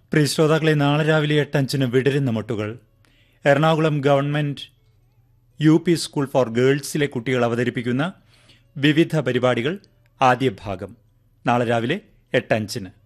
പ്രിയ ശ്രോതാക്കളെ, നാളെ രാവിലെ 8:05 വിടരുന്ന മുട്ടുകൾ. Ernakulam government UP school for ഗേൾസിലെ കുട്ടികൾ അവതരിപ്പിക്കുന്ന വിവിധ പരിപാടികൾ ആദ്യ ഭാഗം നാളെ രാവിലെ 8:05.